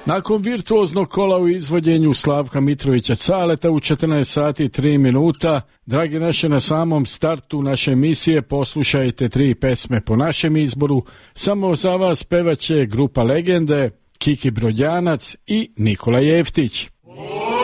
Nakon virtuoznog kola u izvođenju Slavka Mitrovića Caleta u 14 sati i 3 minuta, dragi naše, na samom startu naše emisije poslušajte 3 pesme po našem izboru. Samo za vas pevaće grupa Legende, Kiki Brodjanac i Nikola Jeftić.